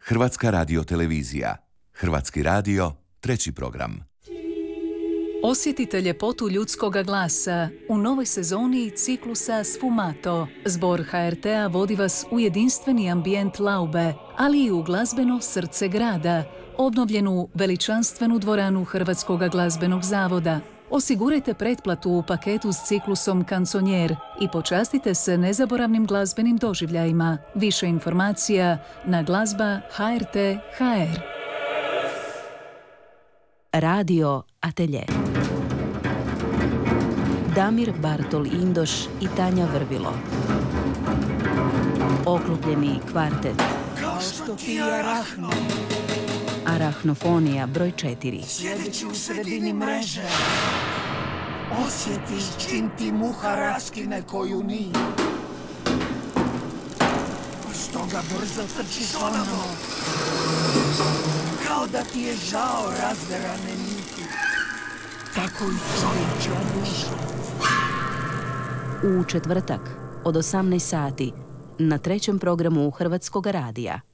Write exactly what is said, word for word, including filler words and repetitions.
Hrvatska radiotelevizija. Hrvatski radio, treći program. Osjetite ljepotu ljudskoga glasa u novoj sezoni ciklusa Sfumato. Zbor ha er te a vodi vas u jedinstveni ambijent Laube, ali i u glazbeno srce grada, obnovljenu veličanstvenu dvoranu Hrvatskog glazbenog zavoda. Osigurajte pretplatu u paketu s ciklusom Kansonjer i počastite se nezaboravnim glazbenim doživljajima. Više informacija na glazba ha er te tačka ha er. Radio Atelje. Damir Bartol Indoš i Tanja Vrvilo. Oklopljeni kvartet. Kao što ti arahno. Arahnofonija broj četiri. Sjedeći u sredini mreže, osjetiš čim ti muha raskine koju ni. Stoga brzo trčiš ono, kao da ti je žao razderane niti. Tako i čovječja duša. U četvrtak od osamnaest sati na trećem programu Hrvatskog radija.